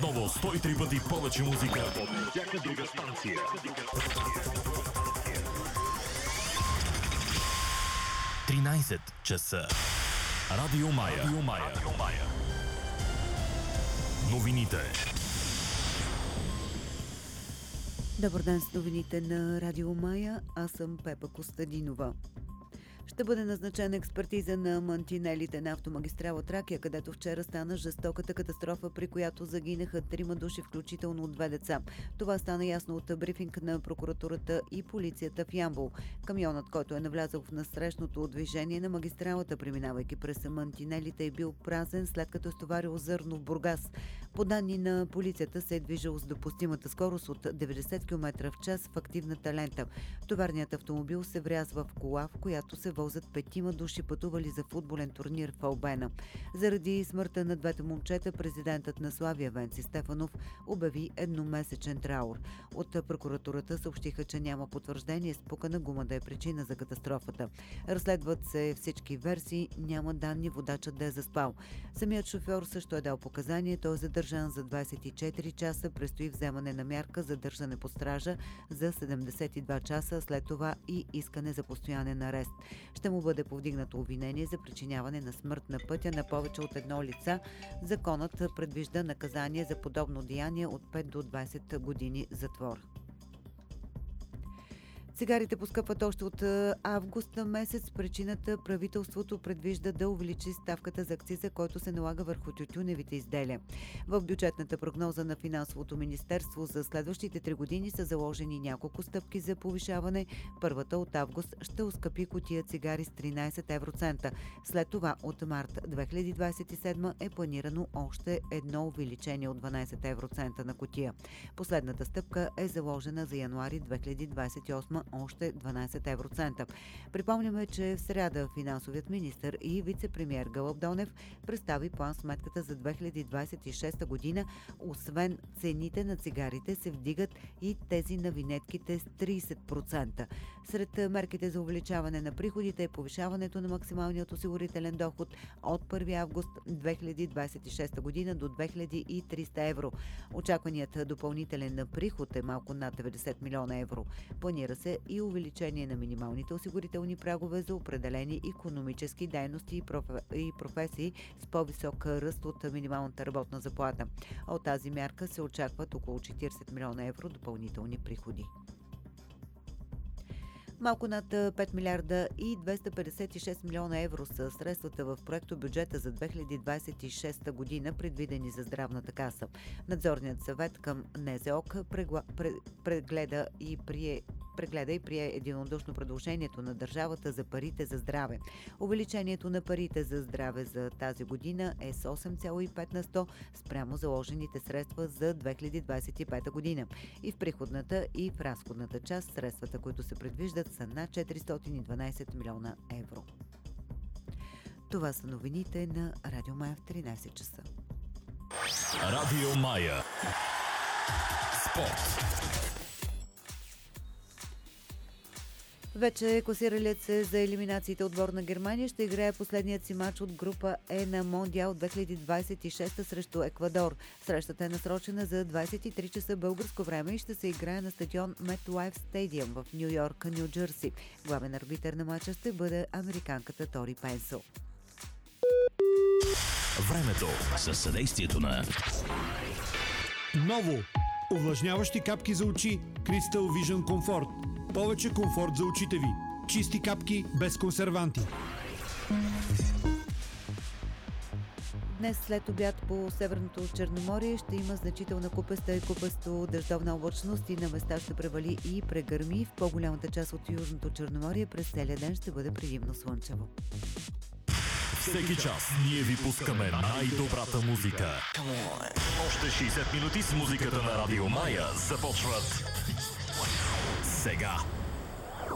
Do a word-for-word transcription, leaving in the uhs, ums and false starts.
Отново сто и три пъти повече музика от всяка друга станция. тринайсет часа. Радио Мая. Радио Мая. Радио Мая. Новините. Добър ден с новините на Радио Мая. Аз съм Пепа Костадинова. Ще бъде назначена експертиза на мантинелите на автомагистрала Тракия, където вчера стана жестоката катастрофа, при която загинаха трима души, включително две деца. Това стана ясно от брифинг на прокуратурата и полицията в Ямбол. Камионът, който е навлязъл в насрещното движение на магистралата, преминавайки през мантинелите, е бил празен, след като е стоварил зърно в Бургас. По данни на полицията се е движил с допустимата скорост от деветдесет километра в час в активната лента. Товарният автомобил се врязва в кола, в която се возят петима души, пътували за футболен турнир в Албена. Заради смъртта на двете момчета, президентът на Славия Венци Стефанов обяви едномесечен траур. От прокуратурата съобщиха, че няма потвърждение спукана гума да е причина за катастрофата. Разследват се всички версии, няма данни водачът да е заспал. Самият шофьор също е дал показания, той е задържан за двайсет и четири часа, предстои вземане на мярка за държане под стража за седемдесет и два часа, след това и искане за постоянен арест. Ще му бъде повдигнато обвинение за причиняване на смърт на пътя на повече от едно лица. Законът предвижда наказание за подобно деяние от пет до двайсет години затвор. Цигарите поскъпват още от август месец. Причината правителството предвижда да увеличи ставката за акциза, който се налага върху тютюневите изделия. В бюджетната прогноза на Финансовото министерство за следващите три години са заложени няколко стъпки за повишаване. Първата от август ще оскъпи кутия цигари с тринайсет евроцента. След това от март две хиляди двайсет и седма е планирано още едно увеличение от дванайсет евроцента на кутия. Последната стъпка е заложена за януари две хиляди двайсет и осма още дванайсет евроцента. Припомняме, че в сряда финансовият министър и вице-премиер Гълъб Донев представи план сметката за две хиляди двайсет и шеста година. Освен цените на цигарите се вдигат и тези на винетките с трийсет процента. Сред мерките за увеличаване на приходите е повишаването на максималният осигурителен доход от първи август две хиляди двайсет и шеста година до две хиляди и триста евро. Очакваният допълнителен приход е малко над деветдесет милиона евро. Планира се и увеличение на минималните осигурителни прагове за определени икономически дейности и, проф... и професии с по-висок ръст от минималната работна заплата. А от тази мярка се очакват около четирийсет милиона евро допълнителни приходи. Малко над пет милиарда и двеста петдесет и шест милиона евро са средствата в проекто бюджета за две хиляди двайсет и шеста година, предвидени за здравната каса. Надзорният съвет към НЗОК прегла... прегледа и прие прегледа и прие единодушно предложението на държавата за парите за здраве. Увеличението на парите за здраве за тази година е с осем цяло и пет на сто спрямо заложените средства за две хиляди двайсет и пета година. И в приходната и в разходната част средствата, които се предвиждат, са над четиристотин и дванайсет милиона евро. Това са новините на Радио Мая в тринайсет часа. Радио Мая. Спорт. Вече класиралият се за елиминациите отбор на Германия ще играе последният си матч от група Е на Мондиал две хиляди двайсет и шеста срещу Еквадор. Срещата е насрочена за двайсет и три часа българско време и ще се играе на стадион MetLife Stadium в Ню Йорк, Ню Джерси. Главен арбитър на матча ще бъде американката Тори Пенсъл. Времето със съдействието на Ново! Увлажняващи капки за очи Crystal Vision Comfort. Повече комфорт за очите ви. Чисти капки без консерванти. Днес след обяд по Северното Черноморие ще има значителна купеста и купесто дъждовна облачност и на места ще превали и прегърми. В по-голямата част от Южното Черноморие през целия ден ще бъде предимно слънчево. Всеки час ние ви пускаме най-добрата музика. Още шейсет минути с музиката на Радио Мая започват сега.